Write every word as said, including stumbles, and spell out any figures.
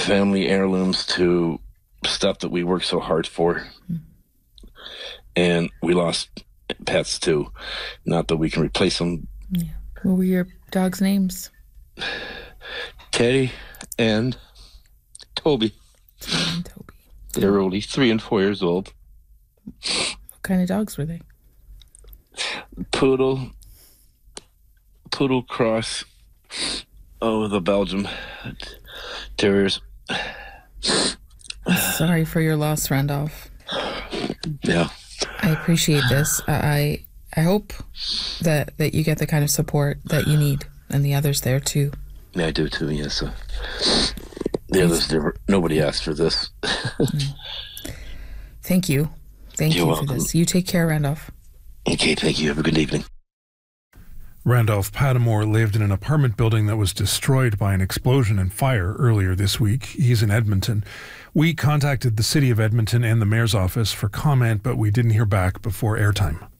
family heirlooms to stuff that we worked so hard for. Mm-hmm. And we lost pets too. Not that we can replace them. Yeah. What were your dogs' names? Teddy and Toby. Teddy and Toby. They were only three and four years old. What kind of dogs were they? Poodle. Poodle cross. Oh, the Belgium Terriers. Sorry for your loss, Randolph. Yeah. I appreciate this. I I hope that, that you get the kind of support that you need, and the others there too. Yeah, I do too. Yes. Uh, the others, never, nobody asked for this. mm. Thank you. Thank You're you welcome. for this. You take care, Randolph. Okay, thank you. Have a good evening. Randolph Padamore lived in an apartment building that was destroyed by an explosion and fire earlier this week. He's in Edmonton. We contacted the City of Edmonton and the Mayor's office for comment, but we didn't hear back before airtime.